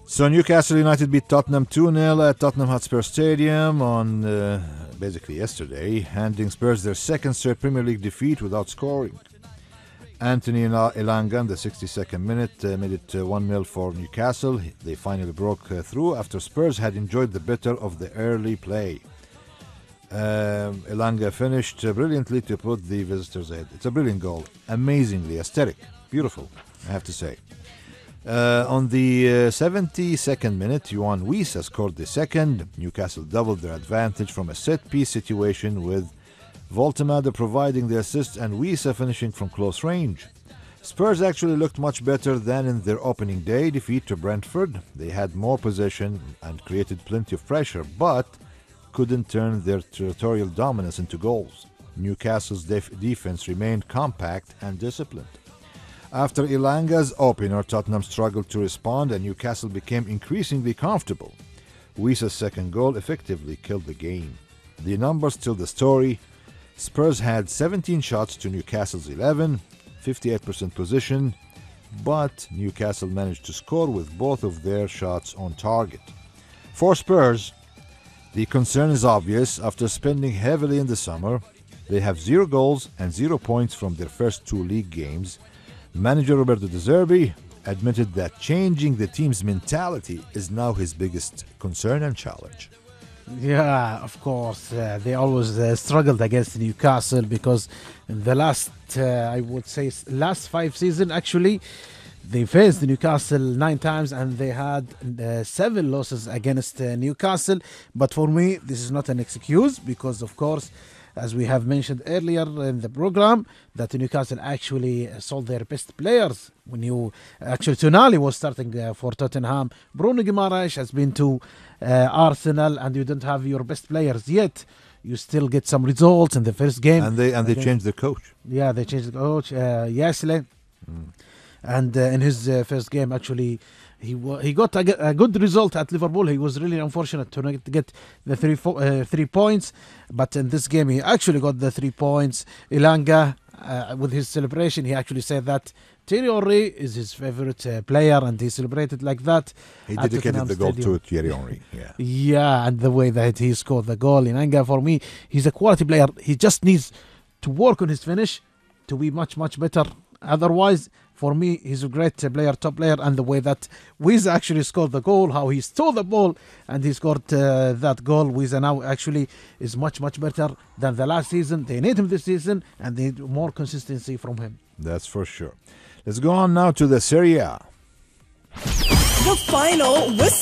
So Newcastle United beat Tottenham 2-0 at Tottenham Hotspur Stadium on basically yesterday, handing Spurs their second straight Premier League defeat without scoring. Anthony Elanga in the 62nd minute made it 1-0 for Newcastle. They finally broke through after Spurs had enjoyed the better of the early play. Elanga finished brilliantly to put the visitors ahead. It's a brilliant goal, amazingly aesthetic, beautiful, I have to say. On the 72nd minute, Yoane Wissa scored the second. Newcastle doubled their advantage from a set-piece situation with Voltemade providing the assist and Wissa finishing from close range. Spurs actually looked much better than in their opening day defeat to Brentford. They had more possession and created plenty of pressure, but couldn't turn their territorial dominance into goals. Newcastle's defense remained compact and disciplined. After Elanga's opener, Tottenham struggled to respond and Newcastle became increasingly comfortable. Wissa's second goal effectively killed the game. The numbers tell the story. Spurs had 17 shots to Newcastle's 11, 58% possession, but Newcastle managed to score with both of their shots on target. For Spurs, the concern is obvious. After spending heavily in the summer, they have 0 goals and 0 points from their first 2 league games. Manager Roberto De Zerbi admitted that changing the team's mentality is now his biggest concern and challenge. Yeah, of course. They always struggled against Newcastle because in the last, I would say, last 5 seasons, actually, they faced Newcastle 9 times and they had 7 losses against Newcastle. But for me, this is not an excuse because, of course, as we have mentioned earlier in the program, that Newcastle actually sold their best players. When you actually Tonali was starting for Tottenham, Bruno Guimaraes has been to Arsenal, and you don't have your best players yet. You still get some results in the first game, and they changed the coach. Yeah, they changed the coach, Yasle, and in his first game actually. He got a good result at Liverpool. He was really unfortunate to not get the 3 points. But in this game, he actually got the 3 points. Elanga, with his celebration, he actually said that Thierry Henry is his favorite player, and he celebrated like that. He dedicated the goal to Thierry Henry. Yeah. Yeah, and the way that he scored the goal. Elanga, for me, he's a quality player. He just needs to work on his finish to be much, much better. Otherwise, for me, he's a great player, top player, and the way that Wissa actually scored the goal, how he stole the ball and he scored that goal. Wissa now actually is much, much better than the last season. They need him this season and they need more consistency from him. That's for sure. Let's go on now to the Serie A. The final whistle.